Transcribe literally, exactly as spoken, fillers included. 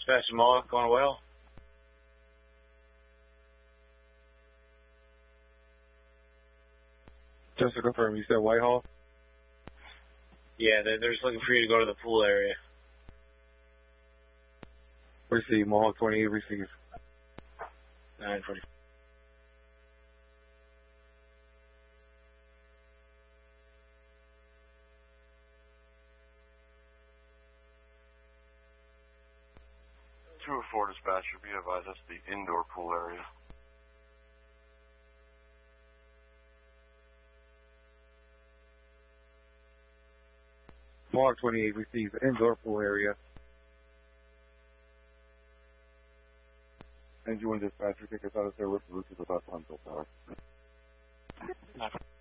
Dispatch Mohawk, going well. Just to confirm, you said Whitehall? Yeah, they're, they're just looking for you to go to the pool area. Receive, Mohawk twenty-eight, receive. nine forty. two oh four dispatcher, be advised that's the indoor pool area. Mohawk twenty-eight, receive the indoor pool area. And you and dispatcher, take us out of service, route to the Bethlehem Tower.